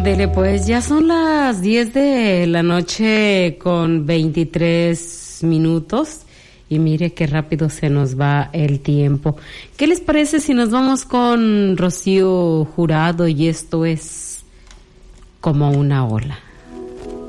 Dele, pues ya son las 10 de la noche con 23 minutos y mire qué rápido se nos va el tiempo. ¿Qué les parece si nos vamos con Rocío Jurado y esto es Como una ola?